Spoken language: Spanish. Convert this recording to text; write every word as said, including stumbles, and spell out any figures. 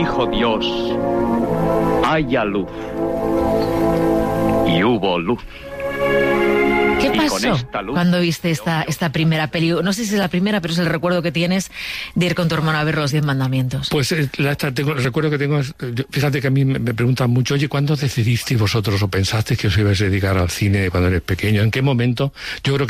dijo Dios, haya luz. Y hubo luz. ¿Qué Y pasó con esta luz, cuando viste esta, esta primera peli? No sé si es la primera, pero es el recuerdo que tienes de ir con tu hermano a ver los Diez Mandamientos. Pues eh, la, tengo, el recuerdo que tengo es, yo, fíjate que a mí me, me preguntan mucho, oye, ¿cuándo decidisteis vosotros o pensasteis que os ibais a dedicar al cine cuando eres pequeño? ¿En qué momento? Yo creo que